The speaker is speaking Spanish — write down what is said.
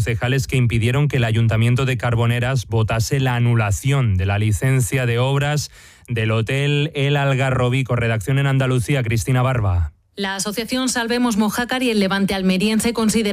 concejales que impidieron que el Ayuntamiento de Carboneras votase la anulación de la licencia de obras del Hotel El Algarrobico. Redacción en Andalucía, Cristina Barba. La asociación Salvemos Mojácar y el Levante Almeriense consideran